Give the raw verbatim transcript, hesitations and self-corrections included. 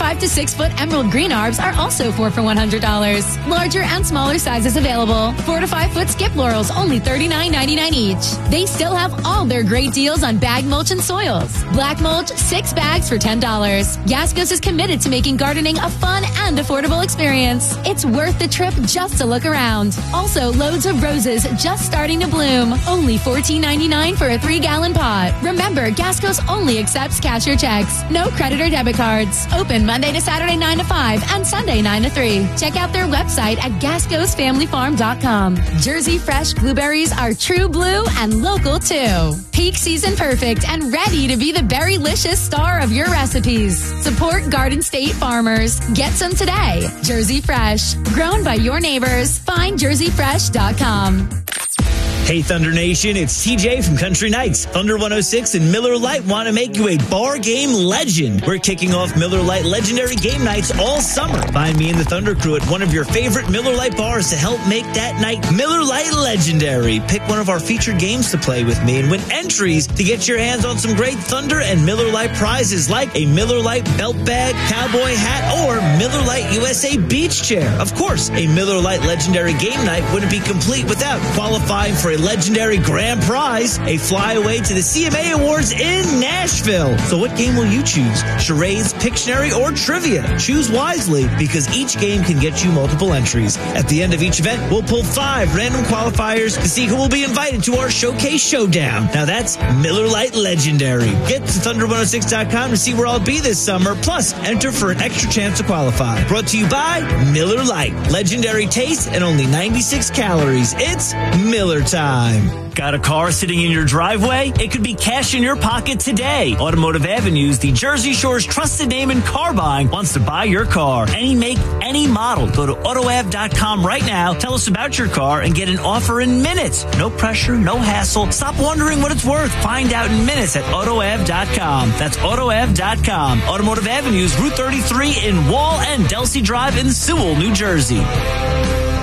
five to six foot emerald green arbs are also four for one hundred dollars. Larger and smaller sizes available. four to five foot skip laurels only thirty-nine ninety-nine each. They still have all their great deals on bag mulch and soils. Black mulch, six bags for ten dollars. Gascos is committed to making gardening a fun and affordable experience. It's worth the trip just to look around. Also, loads of roses just starting to bloom. Only fourteen ninety-nine for a three gallon pot. Remember, Gascos only accepts cash or checks. No credit or debit cards. Open Monday to Saturday nine to five and Sunday nine to three. Check out their website at gascos family farm dot com. Jersey Fresh blueberries are true blue and local too. Peak season perfect and ready to be the berry-licious star of your recipes. Support Garden State farmers. Get some today. Jersey Fresh. Grown by your neighbors. Find jersey fresh dot com. Hey, Thunder Nation, it's T J from Country Nights. Thunder one oh six and Miller Lite want to make you a bar game legend. We're kicking off Miller Lite legendary game nights all summer. Find me and the Thunder crew at one of your favorite Miller Lite bars to help make that night Miller Lite legendary. Pick one of our featured games to play with me and win entries to get your hands on some great Thunder and Miller Lite prizes like a Miller Lite belt bag, cowboy hat, or Miller Lite U S A beach chair. Of course, a Miller Lite legendary game night wouldn't be complete without qualifying for a legendary grand prize, a flyaway to the C M A Awards in Nashville. So what game will you choose? Charades, Pictionary, or Trivia? Choose wisely because each game can get you multiple entries. At the end of each event, we'll pull five random qualifiers to see who will be invited to our Showcase Showdown. Now that's Miller Lite Legendary. Get to thunder one oh six dot com to see where I'll be this summer. Plus, enter for an extra chance to qualify. Brought to you by Miller Lite. Legendary taste and only ninety-six calories. It's Miller time. Got a car sitting in your driveway? It could be cash in your pocket today. Automotive Avenues, the Jersey Shore's trusted name in car buying, wants to buy your car. Any make, any model. Go to auto av dot com right now. Tell us about your car and get an offer in minutes. No pressure, no hassle. Stop wondering what it's worth. Find out in minutes at auto av dot com. That's auto av dot com. Automotive Avenues, Route thirty-three in Wall and Delsey Drive in Sewell, New Jersey.